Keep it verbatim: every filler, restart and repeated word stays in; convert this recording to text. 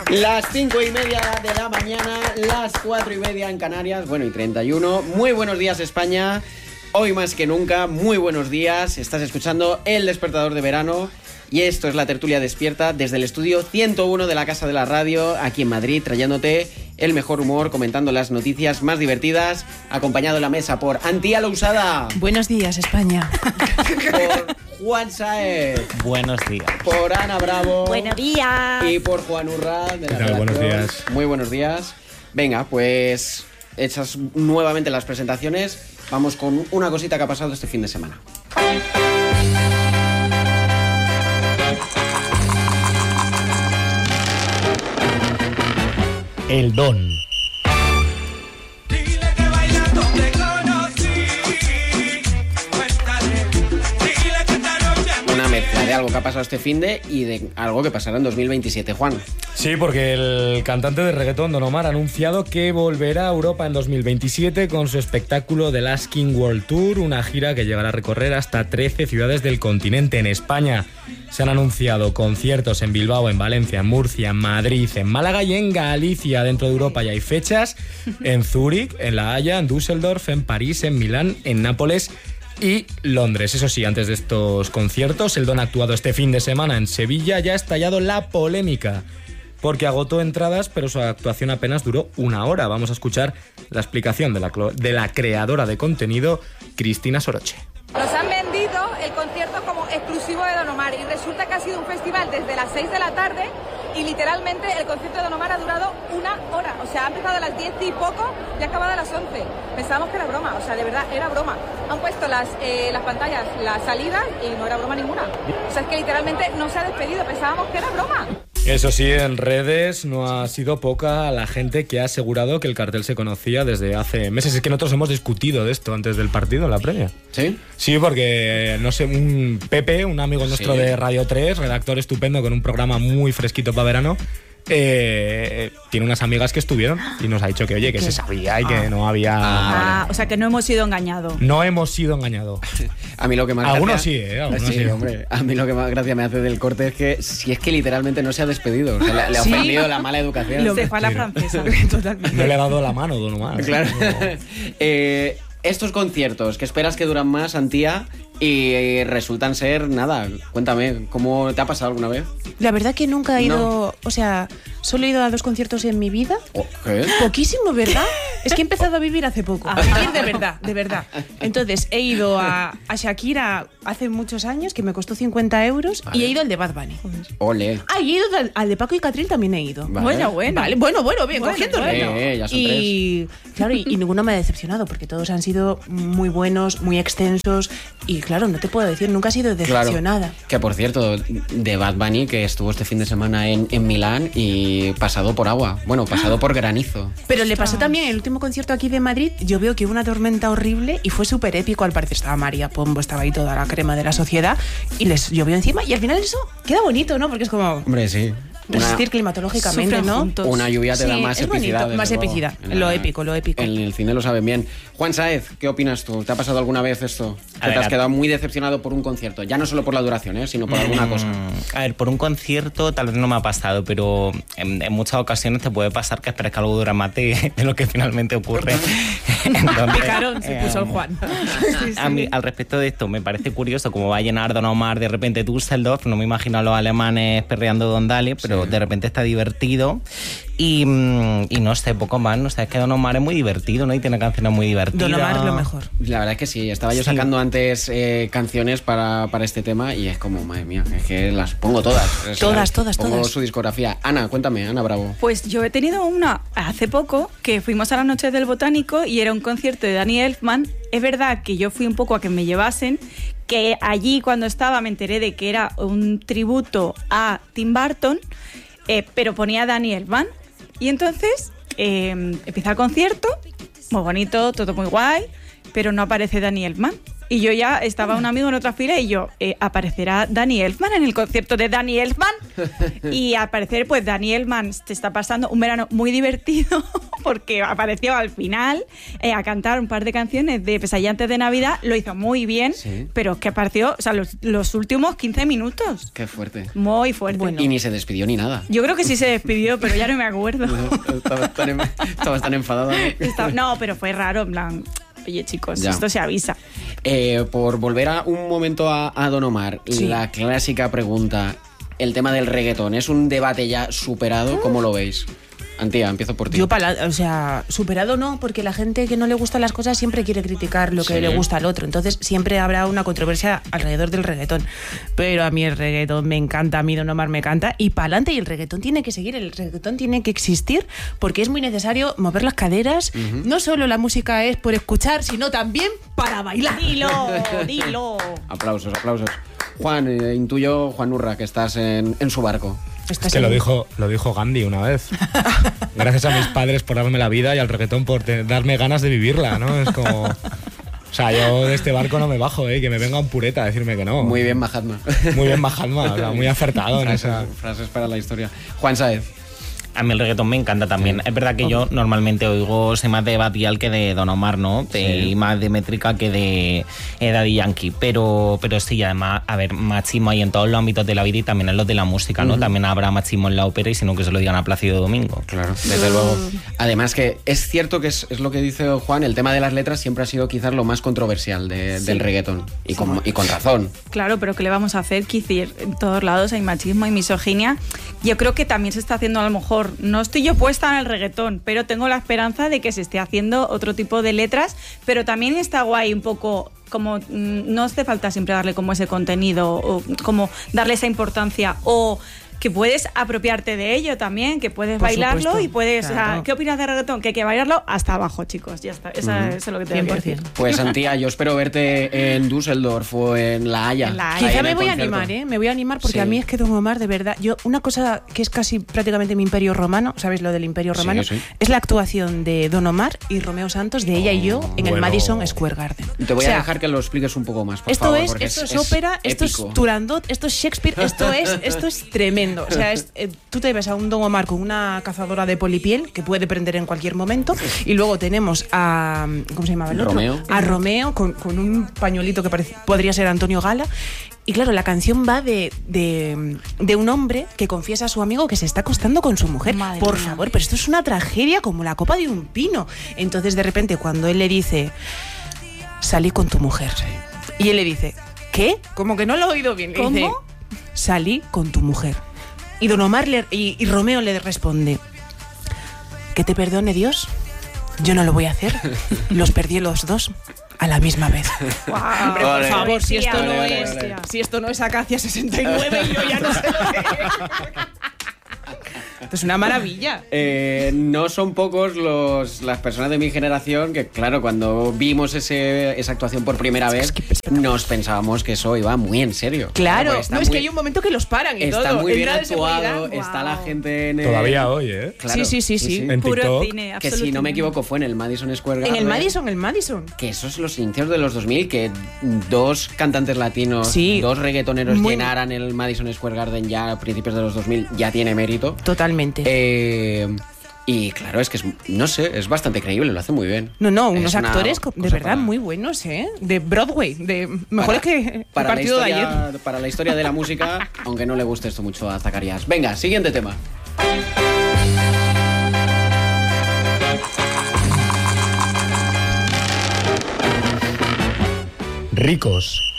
Las cinco y media de la mañana, las cuatro y media en Canarias, bueno, y treinta y uno. Muy buenos días, España. Hoy más que nunca, muy buenos días. Estás escuchando El Despertador de Verano y esto es la tertulia despierta desde el estudio ciento uno de la Casa de la Radio, aquí en Madrid, trayéndote el mejor humor, comentando las noticias más divertidas, acompañado en la mesa por Antía Lousada. Buenos días, España. Por Juan Saez. Buenos días. Por Ana Bravo. Buenos días. Y por Juan Urra de la ¿Qué tal? redacción. Buenos días. Muy buenos días. Venga, pues hechas nuevamente las presentaciones, vamos con una cosita que ha pasado este fin de semana. El don. Una mezcla de algo que ha pasado este finde y de algo que pasará en dos mil veintisiete, Juan. Sí, porque el cantante de reggaetón Don Omar ha anunciado que volverá a Europa en dos mil veintisiete con su espectáculo The Last King World Tour, una gira que llegará a recorrer hasta trece ciudades del continente. En España se han anunciado conciertos en Bilbao, en Valencia, en Murcia, en Madrid, en Málaga y en Galicia. Dentro de Europa ya hay fechas en Zúrich, en La Haya, en Düsseldorf, en París, en Milán, en Nápoles y Londres. Eso sí, antes de estos conciertos, el Don ha actuado este fin de semana en Sevilla. Ya ha estallado la polémica porque agotó entradas, pero su actuación apenas duró una hora. Vamos a escuchar la explicación de la, de la creadora de contenido, Cristina Soroche. Nos han vendido el concierto como exclusivo de Don Omar y resulta que ha sido un festival desde las seis de la tarde y literalmente el concierto de Don Omar ha durado una hora. O sea, ha empezado a las diez y poco y ha acabado a las once. Pensábamos que era broma, o sea, de verdad, era broma. Han puesto las, eh, las pantallas, la salida y no era broma ninguna. O sea, es que literalmente no se ha despedido, pensábamos que era broma. Eso sí, en redes no ha sido poca la gente que ha asegurado que el cartel se conocía desde hace meses. Es que nosotros hemos discutido de esto antes del partido en la previa. ¿Sí? Sí, porque, no sé, un Pepe, un amigo nuestro Sí. de Radio tres, redactor estupendo con un programa muy fresquito para verano, eh, tiene unas amigas que estuvieron y nos ha dicho que, oye, que ¿Qué? se sabía y que Ah. no había... Ah, o sea que no hemos sido engañados. No hemos sido engañados. A mí lo que más Algunos gracia- sí, ¿eh? Algunos sí, sí. hombre. A mí lo que más gracia me hace del corte es que si es que literalmente no se ha despedido. O sea, le, le ha Sí. ofendido la mala educación. Lo- Se fue a la Mira. francesa. Totalmente. No le ha dado la mano, Don Omar. Claro. No. Eh, estos conciertos que esperas que duran más, Antía, y eh, resultan ser nada. Cuéntame, ¿cómo te ha pasado alguna vez? La verdad que nunca he ido, No. o sea, solo he ido a dos conciertos en mi vida. Oh, ¿qué? Poquísimo, ¿verdad? Es que he empezado a vivir hace poco. A vivir de verdad, de verdad. Entonces, he ido a, a Shakira hace muchos años, que me costó cincuenta euros, Vale. y he ido al de Bad Bunny. Ole. Ah, y he ido al, al de Paco y Catril también he ido. Vale. Bueno, bueno. Vale, bueno, bueno, bien, Bueno, cogiendo bueno. ritmo. Eh, ya son y claro, y, y ninguno me ha decepcionado, porque todos han sido muy buenos, muy extensos, y claro, no te puedo decir, nunca he sido decepcionada. Claro. Que por cierto, de Bad Bunny, que estuvo este fin de semana en, en Milán y pasado por agua. Bueno, pasado por granizo. Pero le pasó también el último concierto aquí de Madrid. Yo veo que hubo una tormenta horrible y fue súper épico. Al parecer estaba María Pombo, estaba ahí toda la crema de la sociedad y les llovió encima. Y al final eso queda bonito, ¿no? Porque es como Hombre, sí. Una, resistir climatológicamente, Sufren ¿no? juntos. una lluvia te Sí, da más es bonito, epicidad. desde más luego. epicidad. En Lo la- épico, lo épico. En el cine lo saben bien. Juan Saez, ¿qué opinas tú? ¿Te ha pasado alguna vez esto? A Que ver, te has a- quedado muy decepcionado por un concierto. Ya no solo por la duración, ¿eh? sino por alguna cosa. Mm, A ver, por un concierto tal vez no me ha pasado, pero en, en muchas ocasiones te puede pasar que esperes que algo dure más de, de lo que finalmente ocurre. Entonces, Picarón se eh, puso el Juan. A mí, al respecto de esto, me parece curioso cómo va a llenar Don Omar de repente Düsseldorf. No me imagino a los alemanes perreando Don Dali, pero de repente está divertido. Y, mm, y no sé, poco más. No sé, es que Don Omar es muy divertido, ¿no? Y tiene canciones muy divertidas. Don Omar lo mejor. La verdad es que sí. Estaba yo Sí. sacando antes eh, canciones para, para este tema y es como, madre mía, es que las pongo todas. O sea, Todas, todas, pongo todas. su discografía. Ana, cuéntame, Ana Bravo. Pues yo he tenido una hace poco que fuimos a la Noche del Botánico y era un concierto de Danny Elfman. Es verdad que yo fui un poco a que me llevasen, que allí cuando estaba me enteré de que era un tributo a Tim Burton, eh, pero ponía a Danny Elfman. Y entonces eh, empieza el concierto, muy bonito, todo muy guay, pero no aparece Danny Elfman. Y yo ya estaba un amigo en otra fila y yo, eh, ¿aparecerá Danny Elfman en el concierto de Danny Elfman? Y al parecer, pues Danny Elfman te está pasando un verano muy divertido porque apareció al final eh, a cantar un par de canciones de Pesadillas de Navidad. Lo hizo muy bien, sí. Pero que apareció, o sea, los, los últimos quince minutos. Qué fuerte. Muy fuerte. Bueno. Y ni se despidió ni nada. Yo creo que sí se despidió, pero ya no me acuerdo. Estabas tan, estaba tan enfadado. Estaba, no, pero fue raro, en plan... Oye, chicos, ya. Esto se avisa. Eh, por volver a un momento a, a Don Omar, sí. La clásica pregunta, el tema del reggaetón, ¿es un debate ya superado? ¿Cómo lo veis? Antía, empiezo por ti. Yo, para, o sea, superado no, porque la gente que no le gustan las cosas siempre quiere criticar lo que sí. le gusta al otro. Entonces siempre habrá una controversia alrededor del reggaetón. Pero a mí el reggaetón me encanta, a mí Don Omar me encanta. Y para adelante, y el reggaetón tiene que seguir, el reggaetón tiene que existir, porque es muy necesario mover las caderas. Uh-huh. No solo la música es por escuchar, sino también para bailar. Dilo, dilo. Aplausos, aplausos. Juan, eh, intuyo, Juan Urra, que estás en, en su barco. Es que lo dijo, lo dijo Gandhi una vez. Gracias a mis padres por darme la vida y al reggaetón por te, darme ganas de vivirla, ¿no? Es como... O sea, yo de este barco no me bajo, ¿eh? Que me venga un pureta a decirme que no. Muy bien, Mahatma. Muy bien, Mahatma. O sea, muy acertado en frases, esa... Frases para la historia. Juan Sáez. A mí el reggaetón me encanta también. Sí. Es verdad que yo normalmente oigo sé más de Batial que de Don Omar, ¿no? Sí. Y más de Métrica que de eh, Daddy Yankee. Pero, pero sí, además, a ver, machismo hay en todos los ámbitos de la vida y también en los de la música, ¿no? Uh-huh. También habrá machismo en la ópera y sino que se lo digan a Plácido Domingo. Claro, desde uh. luego. Además que es cierto que es, es lo que dice Juan, el tema de las letras siempre ha sido quizás lo más controversial de, sí. del reggaetón. Y con, sí. y con razón. Claro, pero ¿qué le vamos a hacer? Quizir, en todos lados hay machismo y misoginia. Yo creo que también se está haciendo a lo mejor, no estoy yo puesta en el reggaetón, pero tengo la esperanza de que se esté haciendo otro tipo de letras, pero también está guay un poco como no hace falta siempre darle como ese contenido o como darle esa importancia o que puedes apropiarte de ello también, que puedes Por bailarlo supuesto. y puedes... Claro. O sea, ¿qué opinas de reggaetón? Que hay que bailarlo hasta abajo, chicos. Ya está. Esa, uh-huh. Eso es lo que te voy a decir. Pues, Antía, yo espero verte en Düsseldorf o en La Haya. En La Haya. Quizá me voy a animar, ¿eh? Me voy a animar porque sí. a mí es que Don Omar, de verdad... Yo, una cosa que es casi prácticamente mi imperio romano, ¿sabes lo del imperio romano? Sí, sí. Es la actuación de Don Omar y Romeo Santos, de ella oh, y yo, en bueno. el Madison Square Garden. Te voy o sea, a dejar que lo expliques un poco más, por esto favor. Es, esto es, es ópera, épico. Esto es Turandot, esto es Shakespeare, esto es, esto es tremendo. O sea, es... Eh, tú te ves a un Don Omar con una cazadora de polipiel que puede prender en cualquier momento y luego tenemos a... ¿Cómo se llamaba el otro? Romeo. A Romeo con, con un pañuelito que parece, podría ser Antonio Gala. Y claro, la canción va de, de, de un hombre que confiesa a su amigo que se está acostando con su mujer. Madre Por mía. favor, pero esto es una tragedia como la copa de un pino. Entonces, de repente, cuando él le dice, salí con tu mujer. Y él le dice, ¿qué? Como que no lo he oído bien. Le ¿Cómo? Dice, salí con tu mujer. Y Don Omar le, y, y Romeo le responde, que te perdone Dios, yo no lo voy a hacer. Los perdí los dos a la misma vez. Wow. Hombre, por favor, si esto, vale, no vale, es, vale. si esto no es Acacia sesenta y nueve, yo ya no sé lo que es. Esto es una maravilla. Eh, no son pocos los, las personas de mi generación que, claro, cuando vimos ese, esa actuación por primera vez, nos pensábamos que eso iba muy en serio. Claro, pues no, muy, es que hay un momento que los paran y está todo. Está muy bien Entrada actuado, wow. está la gente en el... Todavía hoy, ¿eh? Claro, sí, sí, sí, sí. sí. En Puro TikTok. cine, que si no me equivoco fue en el Madison Square Garden. En el Madison, el Madison. Que esos son los inicios de los dos mil, que dos cantantes latinos, sí, dos reggaetoneros muy... llenaran el Madison Square Garden ya a principios de los dos mil, ya tiene mérito. Totalmente. Eh... Y claro, es que es, no sé, es bastante creíble, lo hace muy bien. No, no, unos actores de verdad para... muy buenos, ¿eh? De Broadway, de mejores para, que para el partido historia, de ayer. Para la historia de la música, aunque no le guste esto mucho a Zacarías. Venga, siguiente tema. Ricos.